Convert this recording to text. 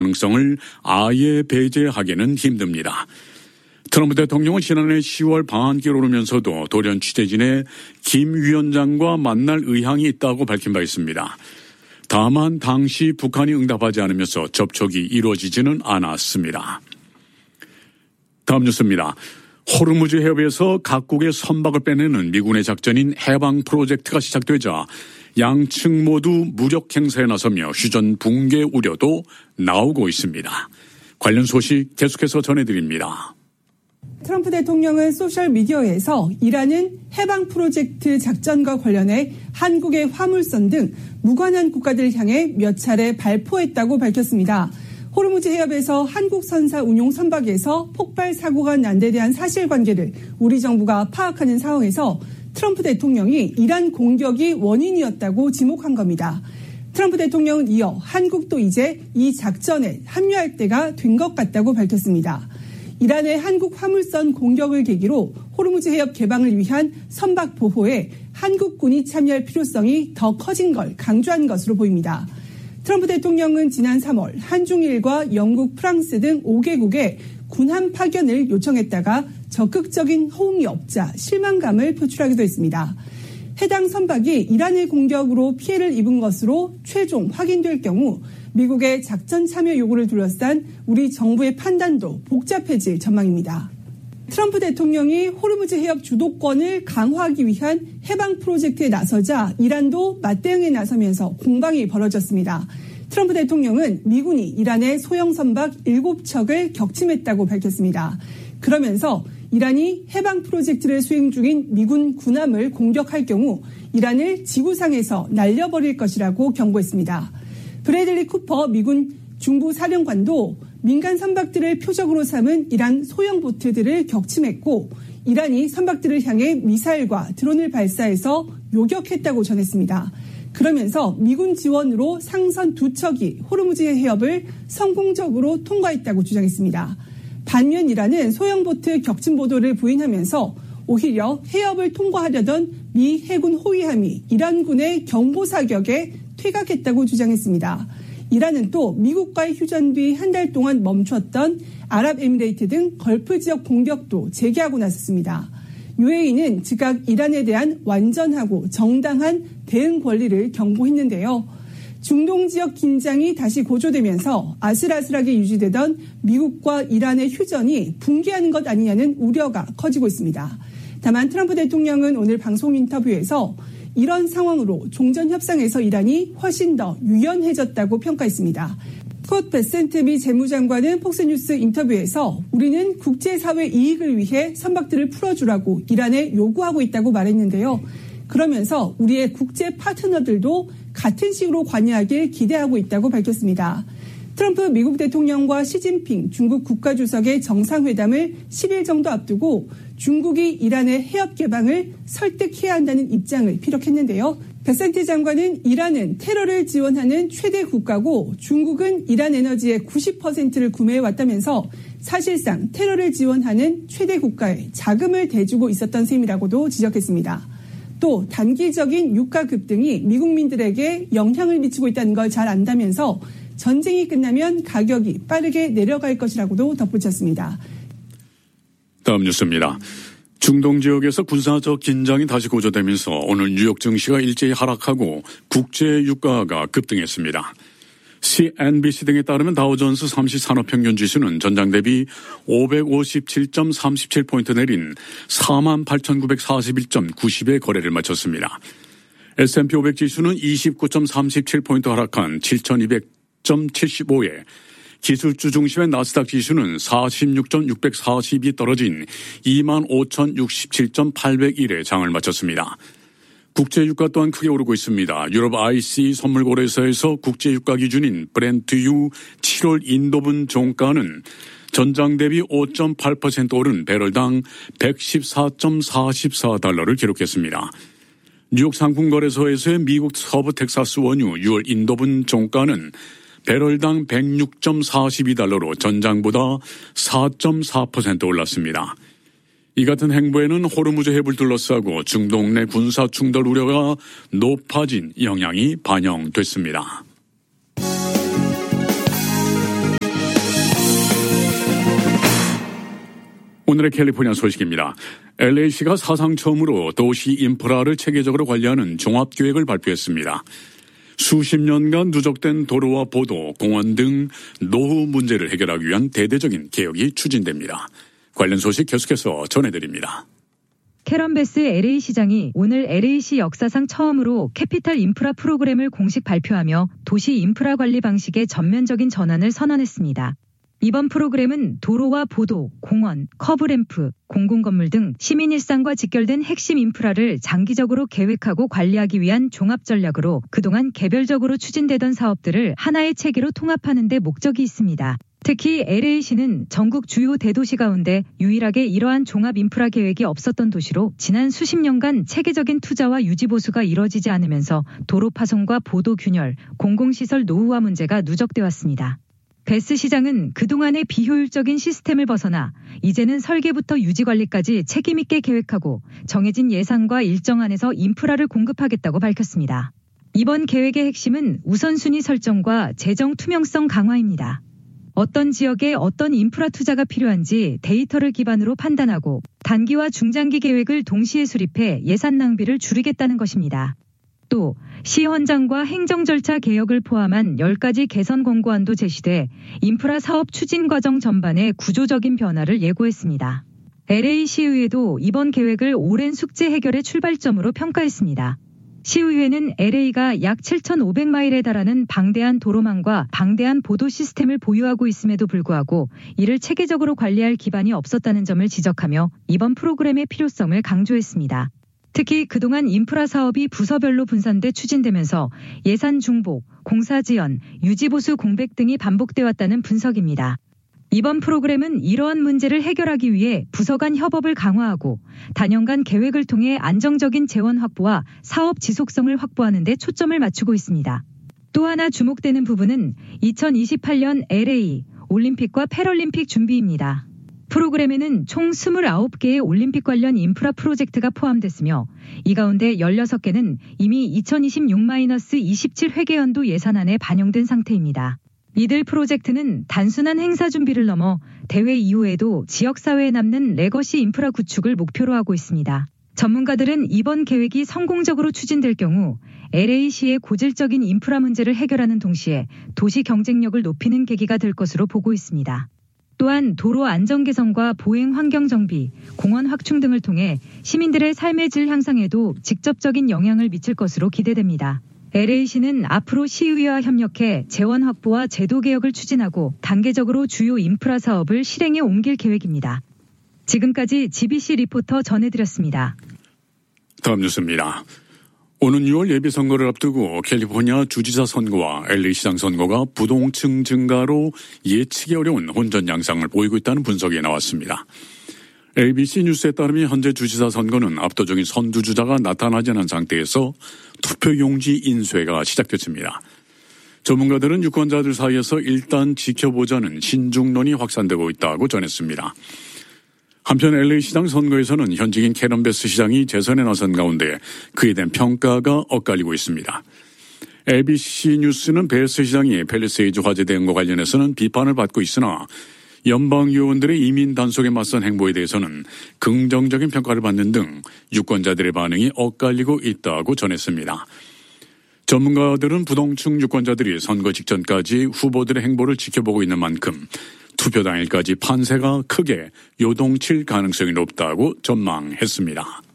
가능성을 아예 배제하기는 힘듭니다. 트럼프 대통령은 지난해 10월 방한기를 오르면서도 돌연 취재진의 김 위원장과 만날 의향이 있다고 밝힌 바 있습니다. 다만 당시 북한이 응답하지 않으면서 접촉이 이루어지지는 않았습니다. 다음 뉴스입니다. 호르무즈 해협에서 각국의 선박을 빼내는 미군의 작전인 해방 프로젝트가 시작되자 양측 모두 무력 행사에 나서며 휴전 붕괴 우려도 나오고 있습니다. 관련 소식 계속해서 전해드립니다. 트럼프 대통령은 소셜미디어에서 이란은 해방 프로젝트 작전과 관련해 한국의 화물선 등 무관한 국가들을 향해 몇 차례 발포했다고 밝혔습니다. 호르무즈 해협에서 한국 선사 운용 선박에서 폭발 사고가 난 데 대한 사실관계를 우리 정부가 파악하는 상황에서 트럼프 대통령이 이란 공격이 원인이었다고 지목한 겁니다. 트럼프 대통령은 이어 한국도 이제 이 작전에 합류할 때가 된 것 같다고 밝혔습니다. 이란의 한국 화물선 공격을 계기로 호르무즈 해협 개방을 위한 선박 보호에 한국군이 참여할 필요성이 더 커진 걸 강조한 것으로 보입니다. 트럼프 대통령은 지난 3월 한중일과 영국, 프랑스 등 5개국에 군함 파견을 요청했다가 적극적인 호응이 없자 실망감을 표출하기도 했습니다. 해당 선박이 이란의 공격으로 피해를 입은 것으로 최종 확인될 경우 미국의 작전 참여 요구를 둘러싼 우리 정부의 판단도 복잡해질 전망입니다. 트럼프 대통령이 호르무즈 해협 주도권을 강화하기 위한 해방 프로젝트에 나서자 이란도 맞대응에 나서면서 공방이 벌어졌습니다. 트럼프 대통령은 미군이 이란의 소형 선박 7척을 격침했다고 밝혔습니다. 그러면서 이란이 해방 프로젝트를 수행 중인 미군 군함을 공격할 경우 이란을 지구상에서 날려버릴 것이라고 경고했습니다. 브래들리 쿠퍼 미군 중부사령관도 민간 선박들을 표적으로 삼은 이란 소형 보트들을 격침했고 이란이 선박들을 향해 미사일과 드론을 발사해서 요격했다고 전했습니다. 그러면서 미군 지원으로 상선 2척이 호르무즈 해협을 성공적으로 통과했다고 주장했습니다. 반면 이란은 소형 보트 격침 보도를 부인하면서 오히려 해협을 통과하려던 미 해군 호위함이 이란군의 경보 사격에 퇴각했다고 주장했습니다. 이란은 또 미국과의 휴전 뒤 한 달 동안 멈췄던 아랍에미레이트 등 걸프 지역 공격도 재개하고 나섰습니다. UAE는 즉각 이란에 대한 완전하고 정당한 대응 권리를 경고했는데요. 중동 지역 긴장이 다시 고조되면서 아슬아슬하게 유지되던 미국과 이란의 휴전이 붕괴하는 것 아니냐는 우려가 커지고 있습니다. 다만 트럼프 대통령은 오늘 방송 인터뷰에서 이런 상황으로 종전협상에서 이란이 훨씬 더 유연해졌다고 평가했습니다. 스콧 베센트 미 재무장관은 폭스뉴스 인터뷰에서 우리는 국제사회 이익을 위해 선박들을 풀어주라고 이란에 요구하고 있다고 말했는데요. 그러면서 우리의 국제 파트너들도 같은 식으로 관여하길 기대하고 있다고 밝혔습니다. 트럼프 미국 대통령과 시진핑 중국 국가주석의 정상회담을 10일 정도 앞두고 중국이 이란의 해협 개방을 설득해야 한다는 입장을 피력했는데요. 베센트 장관은 이란은 테러를 지원하는 최대 국가고 중국은 이란 에너지의 90%를 구매해왔다면서 사실상 테러를 지원하는 최대 국가에 자금을 대주고 있었던 셈이라고도 지적했습니다. 또 단기적인 유가 급등이 미국민들에게 영향을 미치고 있다는 걸 잘 안다면서 전쟁이 끝나면 가격이 빠르게 내려갈 것이라고도 덧붙였습니다. 다음 뉴스입니다. 중동 지역에서 군사적 긴장이 다시 고조되면서 오늘 뉴욕 증시가 일제히 하락하고 국제 유가가 급등했습니다. CNBC 등에 따르면 다우존스 30산업평균 지수는 전장 대비 557.37포인트 내린 48,941.90에 거래를 마쳤습니다. S&P 500 지수는 29.37포인트 하락한 7,200.75에 기술주 중심의 나스닥 지수는 46.642이 떨어진 25,067.801에 장을 마쳤습니다. 국제유가 또한 크게 오르고 있습니다. 유럽 IC 선물거래소에서 국제유가 기준인 브렌트유 7월 인도분 종가는 전장 대비 5.8% 오른 배럴당 114.44달러를 기록했습니다. 뉴욕 상품거래소에서의 미국 서부 텍사스 원유 6월 인도분 종가는 배럴당 106.42달러로 전장보다 4.4% 올랐습니다. 이 같은 행보에는 호르무즈 해협을 둘러싸고 중동 내 군사 충돌 우려가 높아진 영향이 반영됐습니다. 오늘의 캘리포니아 소식입니다. LA시가 사상 처음으로 도시 인프라를 체계적으로 관리하는 종합계획을 발표했습니다. 수십 년간 누적된 도로와 보도, 공원 등 노후 문제를 해결하기 위한 대대적인 개혁이 추진됩니다. 관련 소식 계속해서 전해드립니다. 캐런 베스 LA시장이 오늘 LA시 역사상 처음으로 캐피탈 인프라 프로그램을 공식 발표하며 도시 인프라 관리 방식의 전면적인 전환을 선언했습니다. 이번 프로그램은 도로와 보도, 공원, 커브램프, 공공건물 등 시민 일상과 직결된 핵심 인프라를 장기적으로 계획하고 관리하기 위한 종합 전략으로 그동안 개별적으로 추진되던 사업들을 하나의 체계로 통합하는 데 목적이 있습니다. 특히 LA시는 전국 주요 대도시 가운데 유일하게 이러한 종합 인프라 계획이 없었던 도시로 지난 수십 년간 체계적인 투자와 유지 보수가 이뤄지지 않으면서 도로 파손과 보도 균열, 공공시설 노후화 문제가 누적돼 왔습니다. 베스 시장은 그동안의 비효율적인 시스템을 벗어나 이제는 설계부터 유지관리까지 책임있게 계획하고 정해진 예산과 일정 안에서 인프라를 공급하겠다고 밝혔습니다. 이번 계획의 핵심은 우선순위 설정과 재정 투명성 강화입니다. 어떤 지역에 어떤 인프라 투자가 필요한지 데이터를 기반으로 판단하고 단기와 중장기 계획을 동시에 수립해 예산 낭비를 줄이겠다는 것입니다. 또 시 헌장과 행정 절차 개혁을 포함한 10가지 개선 권고안도 제시돼 인프라 사업 추진 과정 전반에 구조적인 변화를 예고했습니다. LA시의회도 이번 계획을 오랜 숙제 해결의 출발점으로 평가했습니다. 시의회는 LA가 약 7,500마일에 달하는 방대한 도로망과 방대한 보도 시스템을 보유하고 있음에도 불구하고 이를 체계적으로 관리할 기반이 없었다는 점을 지적하며 이번 프로그램의 필요성을 강조했습니다. 특히 그동안 인프라 사업이 부서별로 분산돼 추진되면서 예산 중복, 공사 지연, 유지보수 공백 등이 반복돼 왔다는 분석입니다. 이번 프로그램은 이러한 문제를 해결하기 위해 부서 간 협업을 강화하고 단연간 계획을 통해 안정적인 재원 확보와 사업 지속성을 확보하는 데 초점을 맞추고 있습니다. 또 하나 주목되는 부분은 2028년 LA 올림픽과 패럴림픽 준비입니다. 프로그램에는 총 29개의 올림픽 관련 인프라 프로젝트가 포함됐으며 이 가운데 16개는 이미 2026-27 회계연도 예산안에 반영된 상태입니다. 이들 프로젝트는 단순한 행사 준비를 넘어 대회 이후에도 지역사회에 남는 레거시 인프라 구축을 목표로 하고 있습니다. 전문가들은 이번 계획이 성공적으로 추진될 경우 LA시의 고질적인 인프라 문제를 해결하는 동시에 도시 경쟁력을 높이는 계기가 될 것으로 보고 있습니다. 또한 도로 안전 개선과 보행 환경 정비, 공원 확충 등을 통해 시민들의 삶의 질 향상에도 직접적인 영향을 미칠 것으로 기대됩니다. LA시는 앞으로 시의회와 협력해 재원 확보와 제도 개혁을 추진하고 단계적으로 주요 인프라 사업을 실행에 옮길 계획입니다. 지금까지 GBC 리포터 전해드렸습니다. 다음 뉴스입니다. 오는 6월 예비선거를 앞두고 캘리포니아 주지사 선거와 LA시장 선거가 부동층 증가로 예측이 어려운 혼전 양상을 보이고 있다는 분석이 나왔습니다. ABC 뉴스에 따르면 현재 주지사 선거는 압도적인 선두주자가 나타나지 않은 상태에서 투표용지 인쇄가 시작됐습니다. 전문가들은 유권자들 사이에서 일단 지켜보자는 신중론이 확산되고 있다고 전했습니다. 한편 LA시장 선거에서는 현직인 캐런 베스 시장이 재선에 나선 가운데 그에 대한 평가가 엇갈리고 있습니다. ABC 뉴스는 베스 시장이 팰리세이드 화재 대응과 관련해서는 비판을 받고 있으나 연방의원들의 이민 단속에 맞선 행보에 대해서는 긍정적인 평가를 받는 등 유권자들의 반응이 엇갈리고 있다고 전했습니다. 전문가들은 부동층 유권자들이 선거 직전까지 후보들의 행보를 지켜보고 있는 만큼 투표 당일까지 판세가 크게 요동칠 가능성이 높다고 전망했습니다.